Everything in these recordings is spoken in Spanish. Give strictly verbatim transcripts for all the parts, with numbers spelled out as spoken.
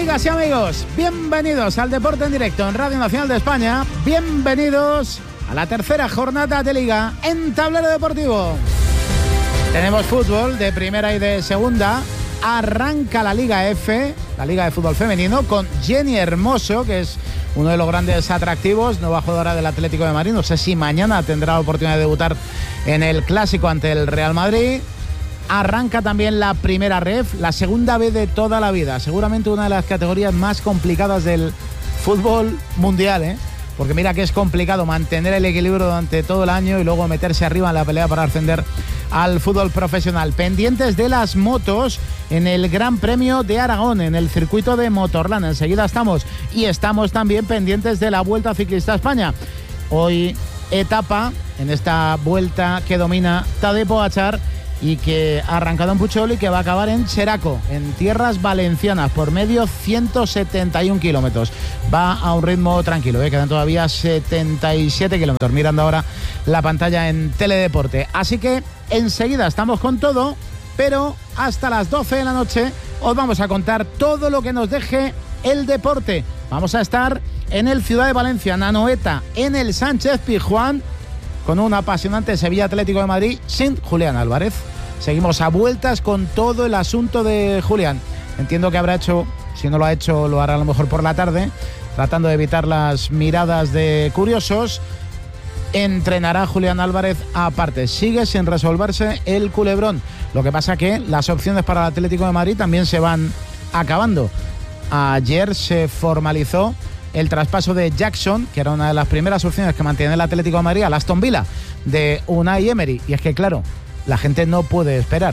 Amigas y amigos, bienvenidos al Deporte en Directo en Radio Nacional de España. Bienvenidos a la tercera jornada de Liga en Tablero Deportivo. Tenemos fútbol de primera y de segunda. Arranca la Liga F, la Liga de Fútbol Femenino, con Jenny Hermoso, que es uno de los grandes atractivos, nueva jugadora del Atlético de Madrid. No sé si mañana tendrá la oportunidad de debutar en el Clásico ante el Real Madrid. Arranca también la primera ref, la segunda B de toda la vida. Seguramente una de las categorías más complicadas del fútbol mundial, ¿eh? Porque mira que es complicado mantener el equilibrio durante todo el año y luego meterse arriba en la pelea para ascender al fútbol profesional. Pendientes de las motos en el Gran Premio de Aragón, en el circuito de Motorland. Enseguida estamos. Y estamos también pendientes de la Vuelta Ciclista a España. Hoy etapa en esta vuelta que domina Tadej Pogačar y que ha arrancado en Puchol y que va a acabar en Cheraco, en tierras valencianas, por medio ciento setenta y un kilómetros. Va a un ritmo tranquilo, ¿eh? Quedan todavía setenta y siete kilómetros, mirando ahora la pantalla en Teledeporte. Así que enseguida estamos con todo, pero hasta las doce de la noche os vamos a contar todo lo que nos deje el deporte. Vamos a estar en el Ciudad de Valencia, en Anoeta, en el Sánchez Pizjuán, con un apasionante Sevilla Atlético de Madrid sin Julián Álvarez. Seguimos a vueltas con todo el asunto de Julián. Entiendo que habrá hecho, si no lo ha hecho, lo hará a lo mejor por la tarde, tratando de evitar las miradas de curiosos. Entrenará Julián Álvarez aparte. Sigue sin resolverse el culebrón. Lo que pasa que las opciones para el Atlético de Madrid también se van acabando. Ayer se formalizó el traspaso de Jackson, que era una de las primeras opciones que mantiene el Atlético de Madrid, al Aston Villa, de Unai Emery. Y es que, claro, la gente no puede esperar.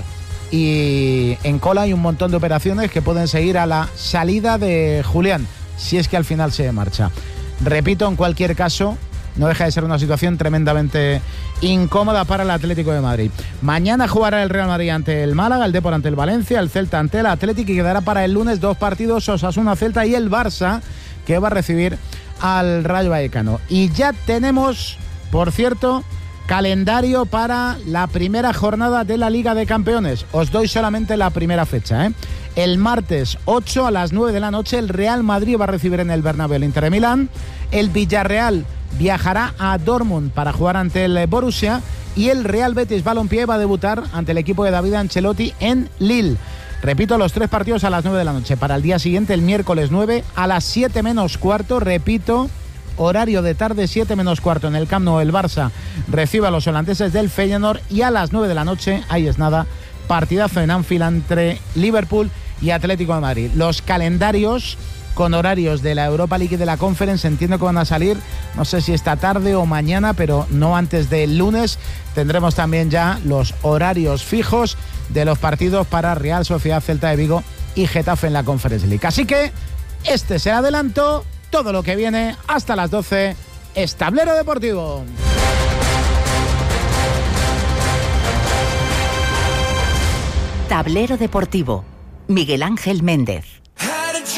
Y en cola hay un montón de operaciones que pueden seguir a la salida de Julián, si es que al final se marcha. Repito, en cualquier caso, no deja de ser una situación tremendamente incómoda para el Atlético de Madrid. Mañana jugará el Real Madrid ante el Málaga, el Depor ante el Valencia, el Celta ante el Atlético, y quedará para el lunes dos partidos: Osasuna, Celta, y el Barça, que va a recibir al Rayo Vallecano. Y ya tenemos, por cierto, calendario para la primera jornada de la Liga de Campeones. Os doy solamente la primera fecha, ¿eh? El martes ocho a las nueve de la noche el Real Madrid va a recibir en el Bernabéu el Inter de Milán. El Villarreal viajará a Dortmund para jugar ante el Borussia, y el Real Betis Balompié va a debutar ante el equipo de David Ancelotti en Lille. Repito, los tres partidos a las nueve de la noche. Para el día siguiente, el miércoles nueve, a las siete menos cuarto, repito, horario de tarde, siete menos cuarto, en el Camp Nou, el Barça recibe a los holandeses del Feyenoord, y a las nueve de la noche, ahí es nada, partidazo en Anfield entre Liverpool y Atlético de Madrid. Los calendarios con horarios de la Europa League y de la Conference entiendo que van a salir, no sé si esta tarde o mañana, pero no antes del lunes. Tendremos también ya los horarios fijos de los partidos para Real Sociedad, Celta de Vigo y Getafe en la Conference League. Así que este se adelantó, todo lo que viene hasta las doce es Tablero Deportivo. Tablero Deportivo, Miguel Ángel Méndez.